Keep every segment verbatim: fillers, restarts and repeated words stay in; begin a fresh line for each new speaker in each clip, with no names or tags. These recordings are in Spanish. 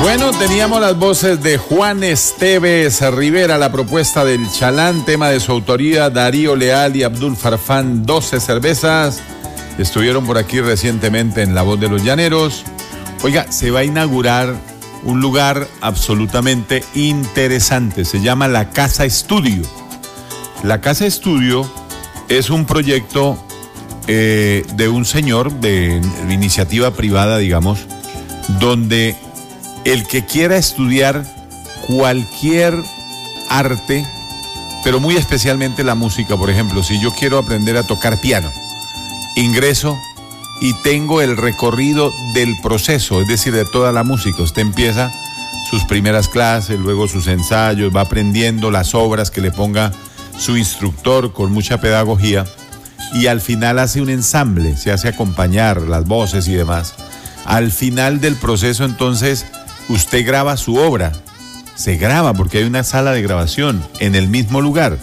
Bueno, teníamos las voces de Juan Esteves Rivera, la propuesta del Chalán, tema de su autoría, Darío Leal y Abdul Farfán, doce cervezas. Estuvieron por aquí recientemente en La Voz de los Llaneros. Oiga, se va a inaugurar un lugar absolutamente interesante, se llama La Casa Estudio. La Casa Estudio es un proyecto eh, de un señor de iniciativa privada, digamos, donde el que quiera estudiar cualquier arte, pero muy especialmente la música, por ejemplo, si yo quiero aprender a tocar piano, ingreso y tengo el recorrido del proceso, es decir, de toda la música. Usted empieza sus primeras clases, luego sus ensayos, va aprendiendo las obras que le ponga su instructor con mucha pedagogía y al final hace un ensamble, se hace acompañar las voces y demás. Al final del proceso, entonces, usted graba su obra, se graba porque hay una sala de grabación en el mismo lugar.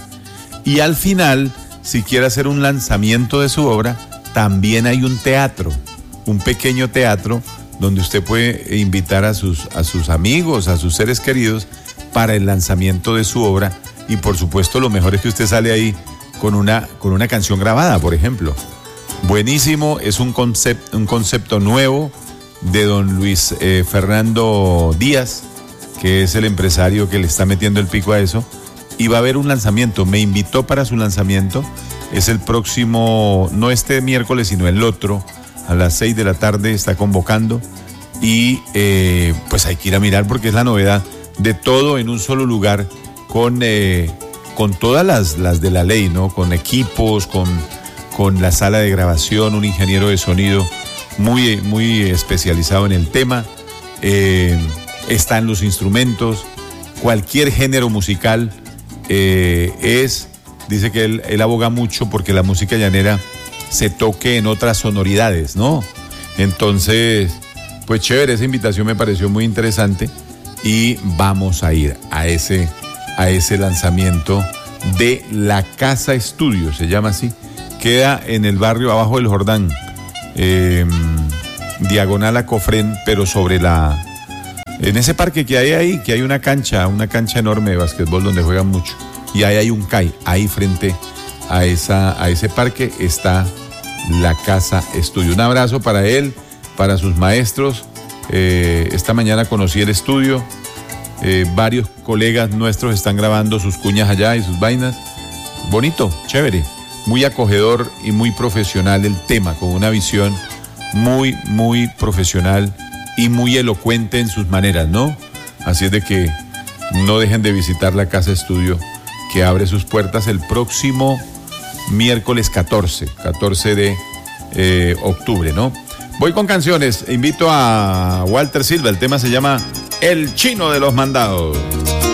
Y al final, si quiere hacer un lanzamiento de su obra, también hay un teatro, un pequeño teatro donde usted puede invitar a sus, a sus amigos, a sus seres queridos para el lanzamiento de su obra. Y por supuesto, lo mejor es que usted sale ahí con una, con una canción grabada, por ejemplo. Buenísimo, es un concepto, un concepto nuevo de don Luis eh, Fernando Díaz, que es el empresario que le está metiendo el pico a eso, y va a haber un lanzamiento. Me invitó para su lanzamiento, es el próximo, no este miércoles, sino el otro, a las seis de la tarde está convocando, y eh, pues hay que ir a mirar porque es la novedad de todo en un solo lugar, con, eh, con todas las, las de la ley, ¿no? Con equipos, con, con la sala de grabación, un ingeniero de sonido muy, muy especializado en el tema, eh, están los instrumentos, cualquier género musical, eh, es, dice que él, él aboga mucho porque la música llanera se toque en otras sonoridades, ¿no? Entonces, pues chévere, esa invitación me pareció muy interesante y vamos a ir a ese, a ese lanzamiento de La Casa Estudio, se llama así, queda en el barrio abajo del Jordán. Eh, diagonal a Cofrén, pero sobre la, en ese parque que hay ahí, que hay una cancha, una cancha enorme de básquetbol donde juegan mucho, y ahí hay un C A I, ahí frente a, esa, a ese parque está La Casa Estudio. Un abrazo para él, para sus maestros. Eh, esta mañana conocí el estudio, eh, varios colegas nuestros están grabando sus cuñas allá y sus vainas. Bonito, chévere, muy acogedor y muy profesional el tema, con una visión muy, muy profesional y muy elocuente en sus maneras, ¿no? Así es de que no dejen de visitar La Casa Estudio, que abre sus puertas el próximo miércoles catorce de eh, octubre, ¿no? Voy con canciones, invito a Walter Silva, el tema se llama El Chino de los Mandados.